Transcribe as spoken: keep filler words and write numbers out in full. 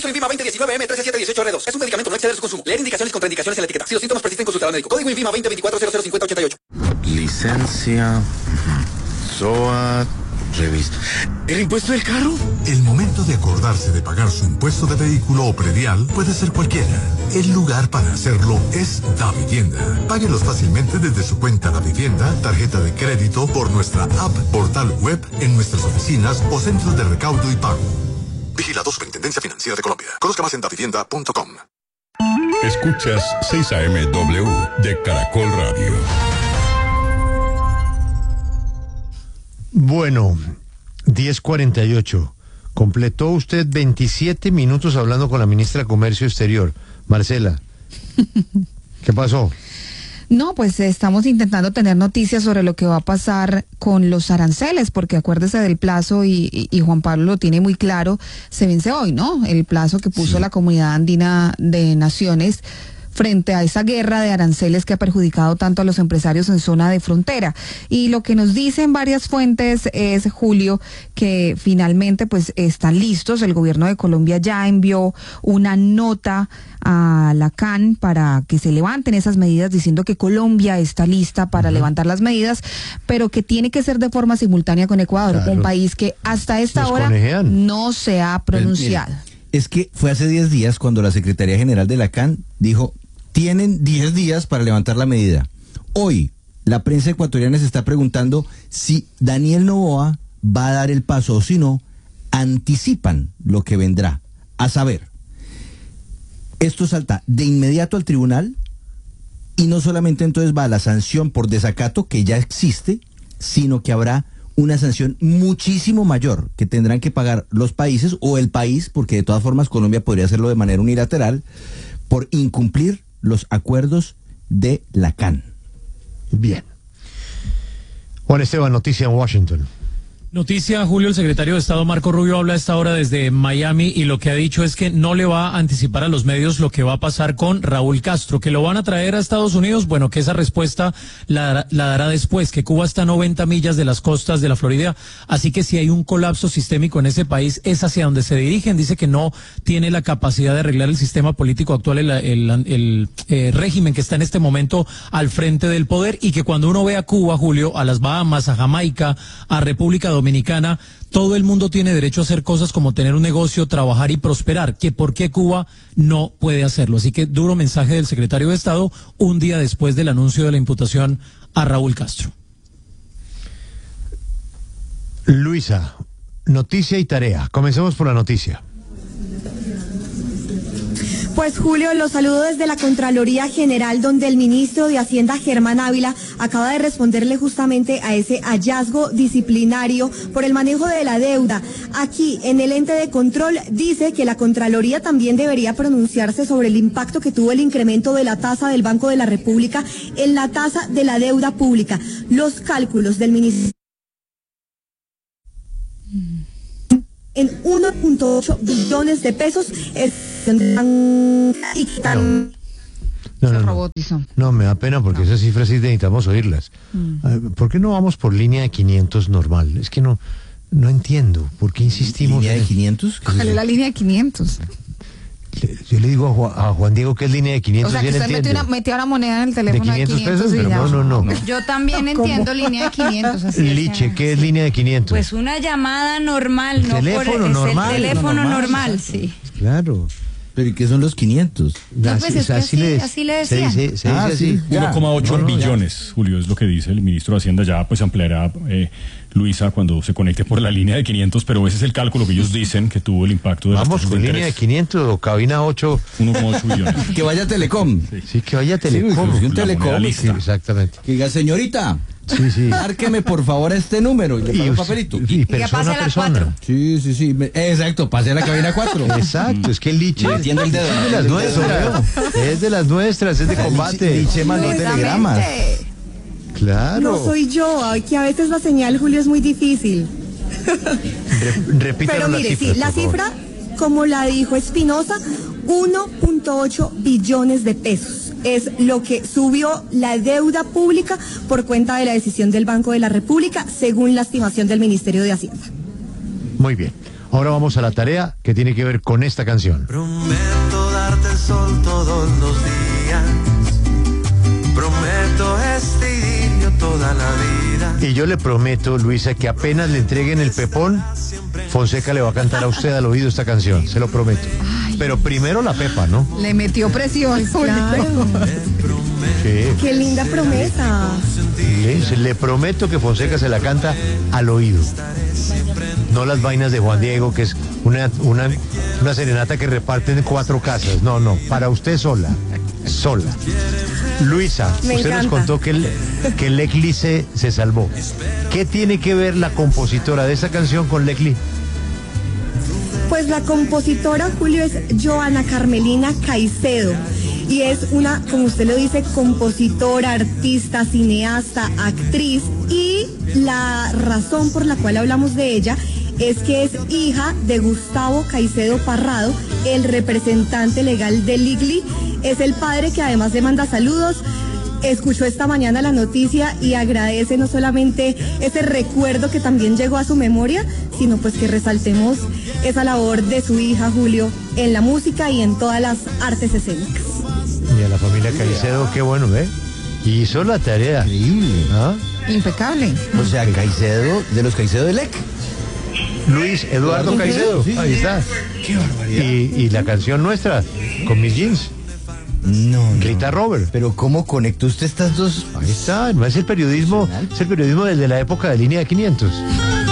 Suministro Invima veinte diecinueve M trece siete dieciocho R dos. Es un medicamento, no exceder su consumo. Leer indicaciones y contraindicaciones en la etiqueta. Si los síntomas persisten, consultar al médico. Código Invima veinte veinticuatro cero cero cincuenta ochenta y ocho. Licencia, S O A, revista. ¿El impuesto del carro? El momento de acordarse de pagar su impuesto de vehículo o predial puede ser cualquiera. El lugar para hacerlo es Davivienda. Páguelos fácilmente desde su cuenta Davivienda, tarjeta de crédito, por nuestra app, portal web, en nuestras oficinas o centros de recaudo y pago. Vigilado Superintendencia Financiera de Colombia. Conozca más en davivienda punto com. Escuchas seis A M W de Caracol Radio. Bueno, diez cuarenta y ocho. Completó usted veintisiete minutos hablando con la ministra de Comercio Exterior. Marcela, ¿qué pasó? No, pues estamos intentando tener noticias sobre lo que va a pasar con los aranceles, porque acuérdese del plazo y, y, y Juan Pablo lo tiene muy claro, se vence hoy, ¿no? El plazo que puso sí. la Comunidad Andina de Naciones frente a esa guerra de aranceles que ha perjudicado tanto a los empresarios en zona de frontera. Y lo que nos dicen varias fuentes es, Julio, que finalmente pues están listos. El gobierno de Colombia ya envió una nota a la C A N para que se levanten esas medidas, diciendo que Colombia está lista para uh-huh. levantar las medidas, pero que tiene que ser de forma simultánea con Ecuador, claro. un país que hasta esta Nos hora conejean. no se ha pronunciado. Pues, mire, es que fue hace diez días cuando la Secretaría General de la C A N dijo: tienen diez días para levantar la medida. Hoy, la prensa ecuatoriana se está preguntando si Daniel Noboa va a dar el paso o si no, anticipan lo que vendrá. A saber, esto salta de inmediato al tribunal y no solamente entonces va a la sanción por desacato, que ya existe, sino que habrá una sanción muchísimo mayor que tendrán que pagar los países o el país, porque de todas formas Colombia podría hacerlo de manera unilateral, por incumplir los acuerdos de la C A N. Bien. Juan Esteban, noticia en Washington. Noticia, Julio, el secretario de Estado Marco Rubio habla a esta hora desde Miami y lo que ha dicho es que no le va a anticipar a los medios lo que va a pasar con Raúl Castro, que lo van a traer a Estados Unidos, bueno, que esa respuesta la, la dará después, que Cuba está a noventa millas de las costas de la Florida, así que si hay un colapso sistémico en ese país, es hacia donde se dirigen. Dice que no tiene la capacidad de arreglar el sistema político actual, el, el, el, el eh, régimen que está en este momento al frente del poder, y que cuando uno ve a Cuba, Julio, a las Bahamas, a Jamaica, a República Dominicana, Dominicana, todo el mundo tiene derecho a hacer cosas como tener un negocio, trabajar y prosperar, que por qué Cuba no puede hacerlo. Así que duro mensaje del secretario de Estado un día después del anuncio de la imputación a Raúl Castro. Luisa, noticia y tarea. Comencemos por la noticia. Pues Julio, los saludo desde la Contraloría General, donde el ministro de Hacienda, Germán Ávila, acaba de responderle justamente a ese hallazgo disciplinario por el manejo de la deuda. Aquí, en el ente de control, dice que la Contraloría también debería pronunciarse sobre el impacto que tuvo el incremento de la tasa del Banco de la República en la tasa de la deuda pública. Los cálculos del ministerio en uno punto ocho billones de pesos es y tan... No, no, no, no. no, me da pena porque no. esas cifras sí necesitamos oírlas. Mm. ¿Por qué no vamos por línea de quinientos normal? Es que no no entiendo. ¿Por qué insistimos? ¿Línea de quinientos? Cógale la línea de quinientos. Yo le digo a Juan, a Juan Diego que es línea de quinientos. O sea, que usted metió una, metió una moneda en el teléfono de quinientos, de quinientos pesos, y pero no, no, no. Yo también entiendo línea de quinientos. Así Liche, es, ¿qué es sí. línea de quinientos? Pues una llamada normal, el no teléfono por normal, el teléfono normal, normal, sí. Claro. ¿Pero y qué son los quinientos? No, pues así, es que así, así, le, así le decían. Se dice, se ah, dice sí. así. uno coma ocho no, no, billones, ya. Julio, es lo que dice el ministro de Hacienda. Ya pues ampliará eh, Luisa cuando se conecte por la línea de quinientos, pero ese es el cálculo que ellos dicen que tuvo el impacto de Vamos con línea de quinientos o cabina ocho. uno coma ocho billones. Que vaya Telecom. Sí, sí que vaya Telecom. Sí, un Telecom. Sí, exactamente. Que diga, señorita, sí, sí. márqueme por favor este número y le pago y, un papelito. Y, y persona a persona. Sí, sí, sí. Me, exacto, pase a la cabina cuatro. Exacto, es que el liche es de las nuestras. Es de las nuestras, es de combate. Liche mandó telegramas. Claro. No soy yo, que a veces la señal, Julio, es muy difícil. Re, Pero la mire, cifra, sí, la cifra, como la dijo Espinosa, uno punto ocho billones de pesos. Es lo que subió la deuda pública por cuenta de la decisión del Banco de la República, según la estimación del Ministerio de Hacienda. Muy bien. Ahora vamos a la tarea que tiene que ver con esta canción. Prometo darte el sol todos los días. Prometo este idilio toda la vida. Y yo le prometo, Luisa, que apenas le entreguen el pepón, Fonseca le va a cantar a usted al oído esta canción, se lo prometo. Ay. Pero primero la pepa, ¿no? Le metió presión. Claro. Sí. Qué linda promesa. Le, le prometo que Fonseca se la canta al oído. No las vainas de Juan Diego, que es una, una, una serenata que reparten en cuatro casas. No, no, para usted sola. Sola. Luisa, Me usted encanta. nos contó que, el, que Lecli se, se salvó. ¿Qué tiene que ver la compositora de esa canción con Lecli? Pues la compositora, Julio, es Joana Carmelina Caicedo. Y es una, como usted lo dice, compositora, artista, cineasta, actriz. Y la razón por la cual hablamos de ella es que es hija de Gustavo Caicedo Parrado, el representante legal de Ligli. Es el padre que además le manda saludos. Escuchó esta mañana la noticia y agradece no solamente ese recuerdo que también llegó a su memoria, sino pues que resaltemos esa labor de su hija, Julio, en la música y en todas las artes escénicas. Y a la familia Caicedo, qué bueno, ¿eh? Hizo la tarea. Increíble. ¿Ah? Impecable. O sea, Caicedo, de los Caicedo de Lec. Luis Eduardo Caicedo, Sí. ahí está. Qué barbaridad. Y, y la canción nuestra, con mis jeans, No, no. Rita Robert. Pero ¿cómo conectó usted estas dos? Ahí está, no es el periodismo, es el periodismo desde la época de Línea de quinientos.